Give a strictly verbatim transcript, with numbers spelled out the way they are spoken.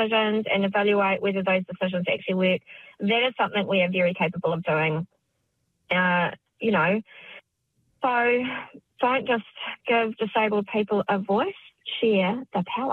decisions and evaluate whether those decisions actually work. That is something we are very capable of doing. Uh, you know, so don't just give disabled people a voice, share the power.